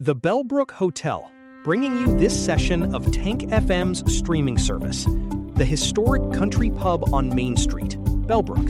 The Bellbrook Hotel, bringing you this session of Tank FM's streaming service, the historic country pub on Main Street, Bellbrook.